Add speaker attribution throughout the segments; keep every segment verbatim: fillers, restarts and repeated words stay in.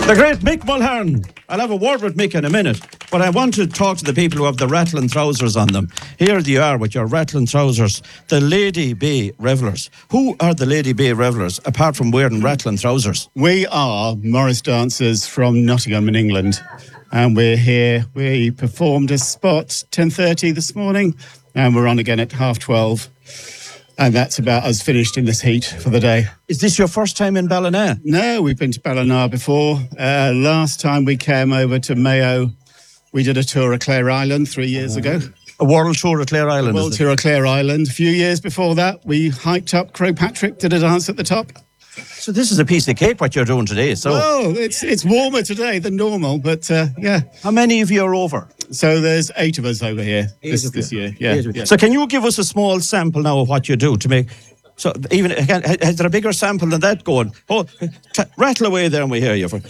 Speaker 1: The great Mick Mulhern. I'll have a word with Mick in a minute, but I want to talk to the people who have the rattling trousers on them. Here you are with your rattling trousers, the Lady Bay Revellers. Who are the Lady Bay Revellers, apart from wearing rattling trousers?
Speaker 2: We are Morris dancers from Nottingham in England, and we're here. We performed a spot ten thirty this morning, and we're on again at half twelve. And that's about us finished in this heat for the day.
Speaker 1: Is this your first time in Ballina?
Speaker 2: No, we've been to Ballina before. Uh, last time we came over to Mayo, we did a tour of Clare Island three years ago.
Speaker 1: A world tour of Clare Island.
Speaker 2: World tour of Clare Island. A few years before that, we hiked up Crowpatrick, did a dance at the top.
Speaker 1: So this is a piece of cake what you're doing today. So
Speaker 2: oh, it's it's warmer today than normal, but uh, yeah.
Speaker 1: How many of you are over?
Speaker 2: So there's eight of us over here
Speaker 1: eight
Speaker 2: this,
Speaker 1: of
Speaker 2: this
Speaker 1: you.
Speaker 2: year. Yeah, yeah.
Speaker 1: So can you give us a small sample now of what you do to make... So even again, has there a bigger sample than that going? Oh, t- rattle away there and we hear you. For...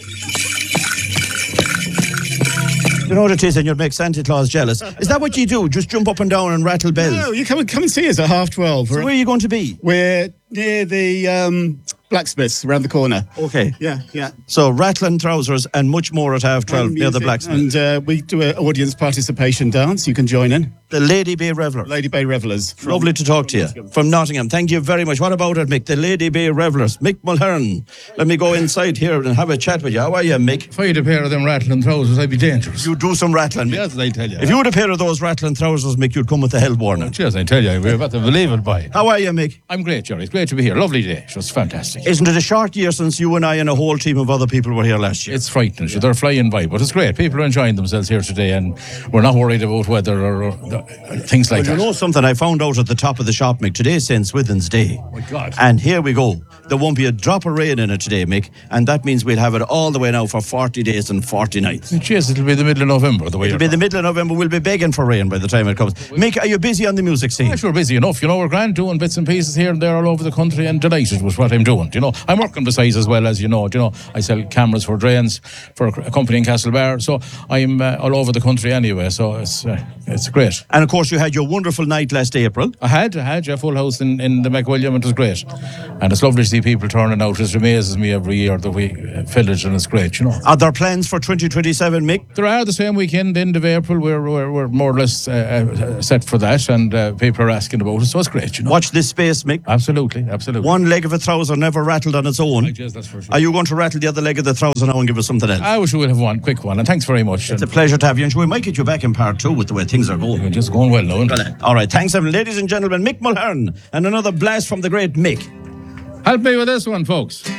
Speaker 1: You know what it is, and you'll make Santa Claus jealous. Is that what you do? Just jump up and down and rattle bells?
Speaker 2: No, you come and come and see us at half twelve.
Speaker 1: So where are you going to be?
Speaker 2: We're near the um, blacksmiths around the corner.
Speaker 1: Okay.
Speaker 2: Yeah, yeah.
Speaker 1: So rattling trousers and much more at half twelve near the blacksmith.
Speaker 2: And uh, we do an audience participation dance. You can join in.
Speaker 1: The Lady Bay Revellers.
Speaker 2: Lady Bay Revellers. From,
Speaker 1: Lovely to talk to you.
Speaker 2: Nottingham.
Speaker 1: From Nottingham. Thank you very much. What about it, Mick? The Lady Bay Revellers. Mick Mulhern. Let me go inside here and have a chat with you. How are you, Mick?
Speaker 3: If I had a pair of them rattling trousers, I'd be dangerous.
Speaker 1: You do some rattling.
Speaker 3: Yes, I tell you.
Speaker 1: If you had a pair of those rattling trousers, Mick, you'd come with the hell warning.
Speaker 3: Yes, I tell you, we're about to believe it by.
Speaker 1: How are you, Mick?
Speaker 3: I'm great, Jerry. It's great to be here. Lovely day. It was fantastic.
Speaker 1: Isn't it a short year since you and I and a whole team of other people were here last year?
Speaker 3: It's frightening. They're flying by, but it's great. People are enjoying themselves here today, and we're not worried about weather or, or, or things like
Speaker 1: Well,
Speaker 3: that.
Speaker 1: you know something I found out at the top of the shop, Mick? Today's Saint Swithin's Day.
Speaker 3: Oh, my God.
Speaker 1: And here we go. There won't be a drop of rain in it today, Mick, and that means we'll have it all the way now for forty days and forty nights.
Speaker 3: Yes, it'll be the middle of November, the way
Speaker 1: It'll
Speaker 3: you're
Speaker 1: be the middle of November. We'll be begging for rain by the time it comes. Mick, are you busy on the music scene?
Speaker 3: Yeah, sure, busy enough. You know, we're grand doing bits and pieces here and there all over the country, and delighted with what I'm doing. You know, I'm working besides as well, as you know. You know, I sell cameras for drains for a company in Castlebar, so I'm uh, all over the country anyway. So it's uh, it's great.
Speaker 1: And of course, you had your wonderful night last April.
Speaker 3: I had, I had a full house in, in the McWilliam, and it was great. And it's lovely to see people turning out. It amazes me every year that we uh, fill it, and it's great, you know.
Speaker 1: Are there plans for twenty twenty-seven, Mick?
Speaker 3: There are the same weekend, end of April. We're we're, we're more or less uh, uh, set for that, and uh, people are asking about it, so it's great, you know.
Speaker 1: Watch this space, Mick.
Speaker 3: Absolutely, absolutely.
Speaker 1: One leg of a trouser never rattled on its own.
Speaker 3: Yes, that's for sure.
Speaker 1: Are you going to rattle the other leg of the trouser now and give us something else?
Speaker 3: I wish we would have one, quick one, and thanks very much.
Speaker 1: It's a pleasure to have you, and we might get you back in part two with the way things are going.
Speaker 3: We're just going well now. isn't it?
Speaker 1: All right, thanks, everyone. Ladies and gentlemen, Mick Mulhern, and another blast from the great Mick.
Speaker 3: Help me with this one, folks.